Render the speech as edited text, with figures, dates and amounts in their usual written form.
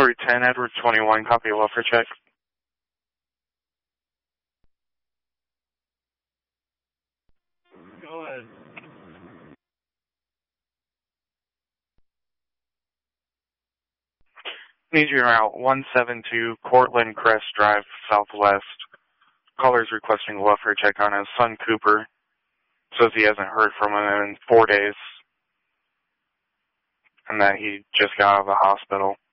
Story 10, Edward 21, copy of welfare check. Go ahead. Need you route 172 Cortland Crest Drive, Southwest. Caller's requesting a welfare check on his son, Cooper. Says he hasn't heard from him in 4 days. And that he just got out of the hospital.